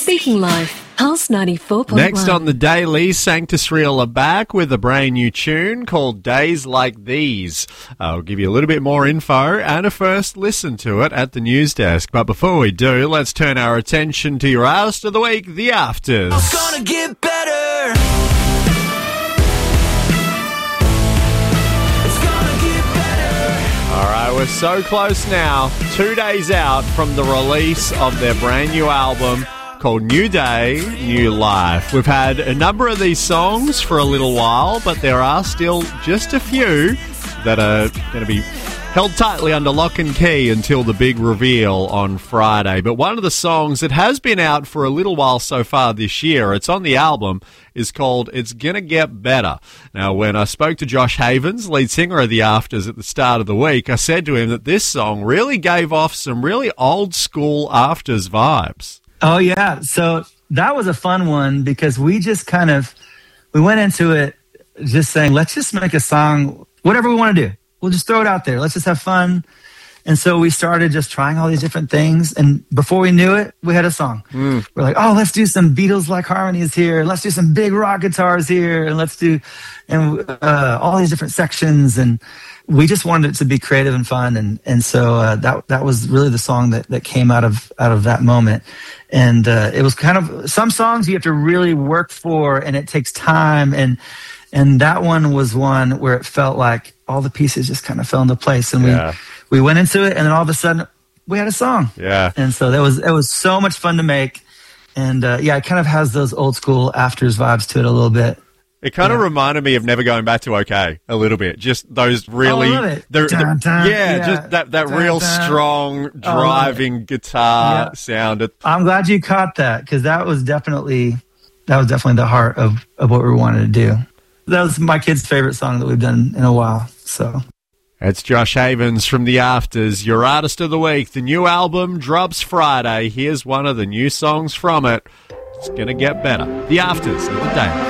Speaking Life, Pulse 94.1. Next on the Daily, Sanctus Real are back with a brand new tune called Days Like These. I'll give you a little bit more info and a first listen to it at the news desk. But before we do, let's turn our attention to your artist of the week, The Afters. It's gonna get better. It's gonna get better. All right, we're so close now. 2 days out from the release of their brand new album called New Day, New Life. We've had a number of these songs for a little while, but there are still just a few that are going to be held tightly under lock and key until the big reveal on Friday. But one of the songs that has been out for a little while so far this year, it's on the album, is called It's Gonna Get Better. Now, when I spoke to Josh Havens, lead singer of The Afters, at the start of the week, I said to him that this song really gave off some really old school Afters vibes. Oh, yeah. So that was a fun one because we just we went into it just saying, let's just make a song, whatever we want to do. We'll just throw it out there. Let's just have fun. And so we started just trying all these different things. And before we knew it, we had a song. We're like, oh, let's do some Beatles-like harmonies here. Let's do some big rock guitars here. And let's do all these different sections. And we just wanted it to be creative and fun. And so that was really the song that came out of that moment. And it was kind of, some songs you have to really work for and it takes time. And that one was one where it felt like all the pieces just kind of fell into place. And we went into it, and then all of a sudden we had a song. Yeah. And so it was so much fun to make. And it kind of has those old school Afters vibes to it a little bit. It kind of reminded me of Never Going Back to OK a little bit. Just those really, just that real strong driving guitar sound. I'm glad you caught that because that was definitely the heart of what we wanted to do. That was my kid's favorite song that we've done in a while. So it's Josh Havens from The Afters, your artist of the week. The new album drops Friday. Here's one of the new songs from it. It's gonna get better. The Afters of the Day.